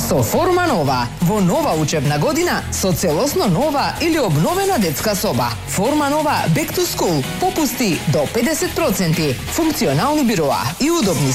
Со Форма Нова, во нова учебна година, со целосно нова или обновена детска соба. Форма Нова Back to School, попусти до 50%, функционални бироа и удобни